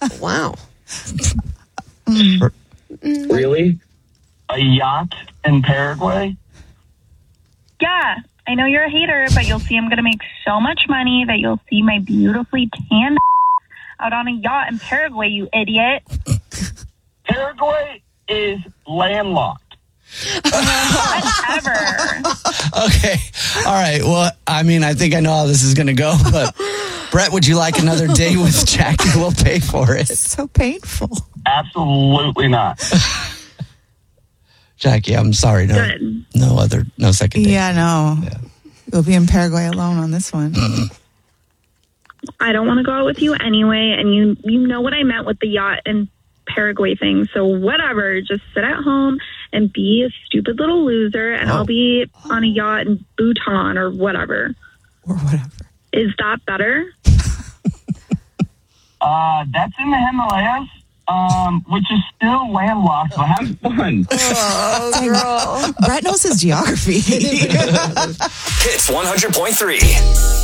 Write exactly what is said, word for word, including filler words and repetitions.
Wow. Mm. Really? A yacht in Paraguay? Yeah, I know you're a hater, but you'll see I'm going to make so much money that you'll see my beautifully tan out on a yacht in Paraguay, you idiot. Paraguay is landlocked. Whatever. Okay. All right. Well, I mean, I think I know how this is going to go, but Brett, would you like another day with Jackie? We'll pay for it. It's so painful. Absolutely not. Jackie, I'm sorry. No, Good. no other, no second date. Yeah, no. Yeah. You'll be in Paraguay alone on this one. I don't want to go out with you anyway, and you you know what I meant with the yacht and Paraguay thing. So whatever, just sit at home and be a stupid little loser, and Oh. I'll be on a yacht in Bhutan or whatever. Or whatever. Is that better? Uh, that's in the Himalayas, um, which is still landlocked, but have fun. Oh, girl. Brett knows his geography. Hits one hundred point three.